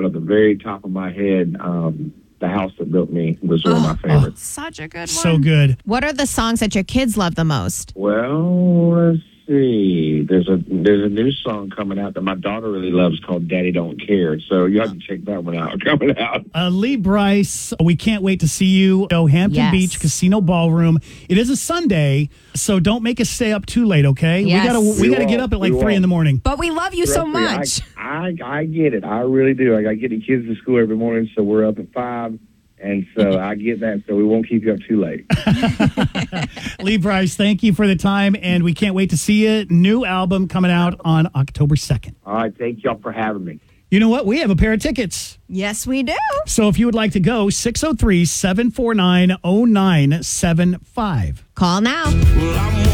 at the very top of my head, The House That Built Me was one of my favorites. Such a good one. So good. What are the songs that your kids love the most? Well, let's see. There's a new song coming out that my daughter really loves called Daddy Don't Care. So you have to check that one out. Coming out. Lee Brice, we can't wait to see you. Hampton Beach Casino Ballroom. It is a Sunday, so don't make us stay up too late, okay? Yes. We gotta get up at like 3 in the morning. But we love you so much. I get it. I really do. I got to get the kids to school every morning, so we're up at 5. And so I get that, so we won't keep you up too late. Lee Brice, thank you for the time, and we can't wait to see you. New album coming out on October 2nd. All right, thank y'all for having me. You know what? We have a pair of tickets. Yes, we do. So if you would like to go, 603-749-0975. Call now. Well, I'm